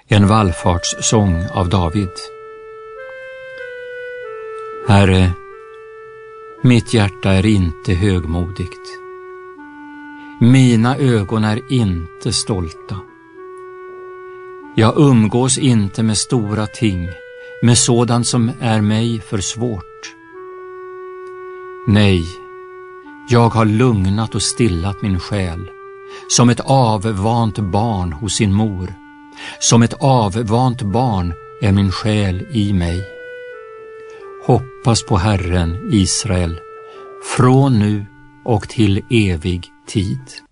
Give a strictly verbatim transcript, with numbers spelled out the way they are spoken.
En vallfartssång av David. Herre, mitt hjärta är inte högmodigt. Mina ögon är inte stolta. Jag umgås inte med stora ting, med sådant som är mig för svårt. Nej, jag har lugnat och stillat min själ, som ett avvant barn hos sin mor. Som ett avvant barn är min själ i mig. Hoppas på Herren, Israel, från nu och till evig tid.